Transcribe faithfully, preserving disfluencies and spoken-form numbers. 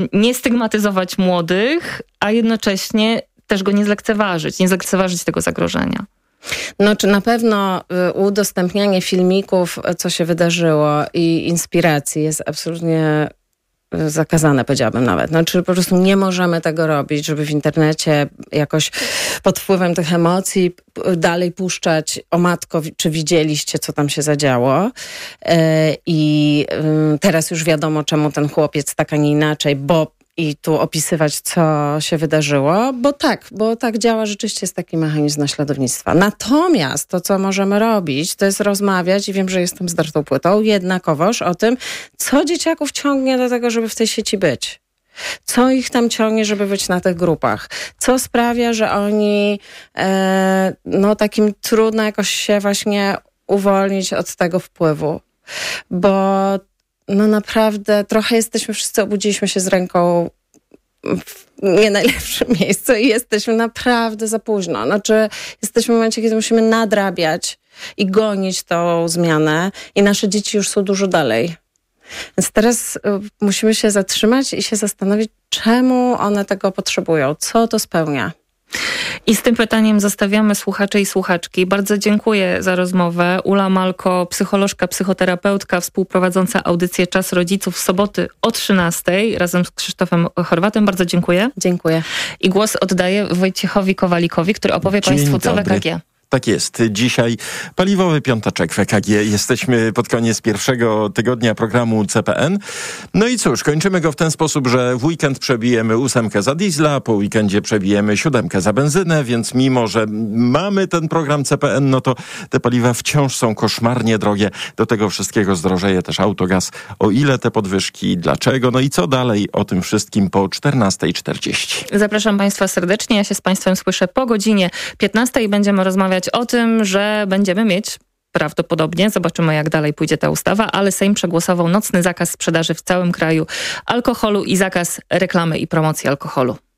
nie stygmatyzować młodych, a jednocześnie też go nie zlekceważyć, nie zlekceważyć tego zagrożenia. No, czy na pewno udostępnianie filmików, co się wydarzyło i inspiracji jest absolutnie zakazane, powiedziałabym nawet. Znaczy po prostu nie możemy tego robić, żeby w internecie jakoś pod wpływem tych emocji dalej puszczać: o matko, czy widzieliście, co tam się zadziało? I teraz już wiadomo, czemu ten chłopiec tak, a nie inaczej, bo i tu opisywać, co się wydarzyło, bo tak, bo tak działa, rzeczywiście jest taki mechanizm naśladownictwa. Natomiast to, co możemy robić, to jest rozmawiać, i wiem, że jestem zdartą płytą, jednakowoż o tym, co dzieciaków ciągnie do tego, żeby w tej sieci być. Co ich tam ciągnie, żeby być na tych grupach? Co sprawia, że oni e, no takim trudno jakoś się właśnie uwolnić od tego wpływu? Bo no naprawdę trochę jesteśmy, wszyscy obudziliśmy się z ręką w nie najlepszym miejscu i jesteśmy naprawdę za późno. Znaczy jesteśmy w momencie, kiedy musimy nadrabiać i gonić tą zmianę i nasze dzieci już są dużo dalej. Więc teraz y, musimy się zatrzymać i się zastanowić, czemu one tego potrzebują, co to spełnia. I z tym pytaniem zostawiamy słuchacze i słuchaczki. Bardzo dziękuję za rozmowę. Ula Malko, psycholożka, psychoterapeutka, współprowadząca audycję Czas Rodziców w soboty o trzynastej razem z Krzysztofem Chorwatem. Bardzo dziękuję. Dziękuję. I głos oddaję Wojciechowi Kowalikowi, który opowie Dzień Państwu, co w E K G. Tak jest. Dzisiaj paliwowy piąteczek w E K G. Jesteśmy pod koniec pierwszego tygodnia programu C P N. No i cóż, kończymy go w ten sposób, że w weekend przebijemy ósemkę za diesla, po weekendzie przebijemy siódemkę za benzynę, więc mimo, że mamy ten program C P N, no to te paliwa wciąż są koszmarnie drogie. Do tego wszystkiego zdrożeje też autogaz. O ile te podwyżki, dlaczego, no i co dalej? O tym wszystkim po czternastej czterdzieści. Zapraszam Państwa serdecznie. Ja się z Państwem słyszę po godzinie piętnastej. Będziemy rozmawiać o tym, że będziemy mieć prawdopodobnie, zobaczymy jak dalej pójdzie ta ustawa, ale Sejm przegłosował nocny zakaz sprzedaży w całym kraju alkoholu i zakaz reklamy i promocji alkoholu.